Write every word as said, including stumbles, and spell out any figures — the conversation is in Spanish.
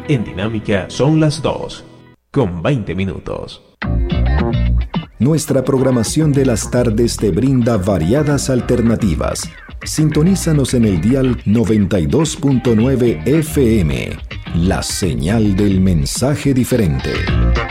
En Dinámica son las dos, con veinte minutos. Nuestra programación de las tardes te brinda variadas alternativas. Sintonízanos en el dial noventa y dos punto nueve F M, la señal del mensaje diferente.